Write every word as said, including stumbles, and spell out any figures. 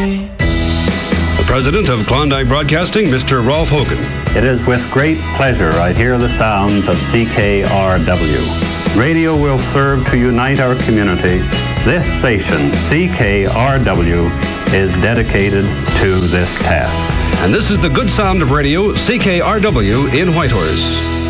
me. The president of Klondike Broadcasting, Mister Rolf Hogan. It is with great pleasure I hear the sounds of C K R W. Radio will serve to unite our community. This station, C K R W, is dedicated to this task. And this is the good sound of radio, C K R W in Whitehorse.